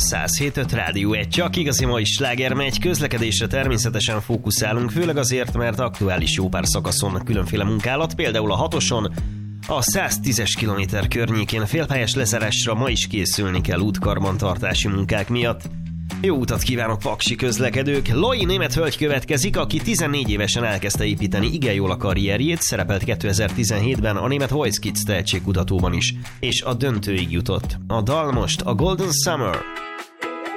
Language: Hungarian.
107.5 Rádió 1, csak igazi mai sláger megy, közlekedésre természetesen fókuszálunk, főleg azért, mert aktuális jó pár szakaszon különféle munkálat, például a 6-oson, a 110-es kilométer környékén félpályás lezárásra ma is készülni kell útkarbantartási munkák miatt. Jó utat kívánok, paksi közlekedők! Loi német hölgy következik, aki 14 évesen elkezdte építeni igen jól a karrierjét, szerepelt 2017-ben a német Voice Kids tehetségkutatóban is, és a döntőig jutott. A dal most a Golden Summer.